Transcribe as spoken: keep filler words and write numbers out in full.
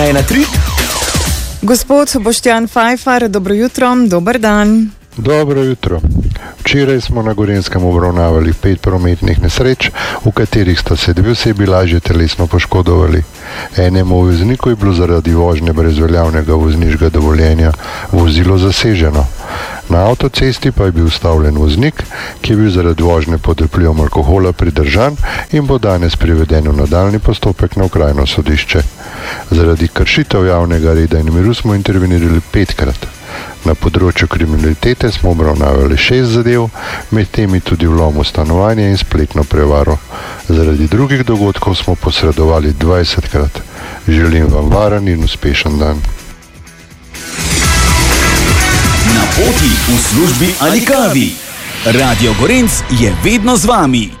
ena, tri. Gospod Boštjan Fajfar, dobro jutro, dober dan. Dobro jutro. Včeraj smo na Gorenjskem obravnavali pet prometnih nesreč, v katerih sta se dve osebi lažje telesno poškodovali. Enemu vozniku je bilo zaradi vožnje brez veljavnega vozniškega dovoljenja vozilo zaseženo. Na avtocesti pa je bil ustavljen voznik, ki je bil zaradi vožnje pod vplivom alkohola pridržan in bo danes priveden v nadaljnji postopek na okrajno sodišče. Zaradi kršitev javnega reda in miru smo intervenirali petkrat. Na področju kriminalitete smo obravnavali šest zadev, med temi tudi vlom v stanovanje in spletno prevaro. Zaradi drugih dogodkov smo posredovali dvajsetkrat. Želim vam varen in uspešen dan. Na poti, v službi ali kavi. Radio Gorenc je vedno z vami.